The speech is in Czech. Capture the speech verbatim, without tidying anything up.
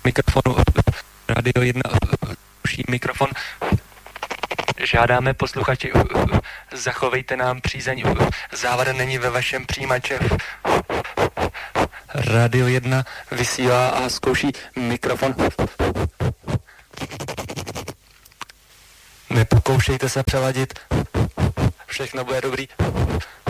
mikrofonu. Radio jedna zkouší mikrofon. Žádáme posluchači, zachovejte nám přízeň. Závada není ve vašem přijímače. Radio jedna vysílá a zkouší mikrofon. Nepokoušejte se přeladit. Všechno bude dobrý.